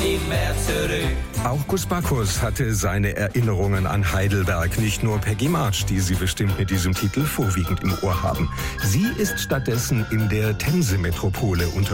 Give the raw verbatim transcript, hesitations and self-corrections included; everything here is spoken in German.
nie mehr zurück. Auch Gus Bacchus hatte seine Erinnerungen an Heidelberg, nicht nur Peggy March, die Sie bestimmt mit diesem Titel vorwiegend im Ohr haben. Sie ist stattdessen in der Themse-Metropole unter